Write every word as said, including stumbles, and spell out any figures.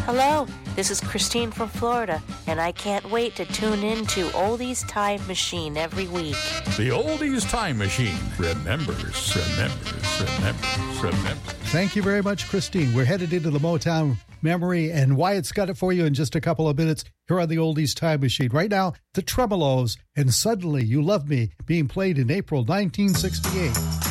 Hello, this is Christine from Florida, and I can't wait to tune in to Oldies Time Machine every week. The Oldies Time Machine remembers, remembers, remembers, remembers. Thank you very much, Christine. We're headed into the Motown memory, and Wyatt's got it for you in just a couple of minutes here on the Oldies Time Machine. Right now, the Tremolos and Suddenly You Love Me, being played in April nineteen sixty-eight.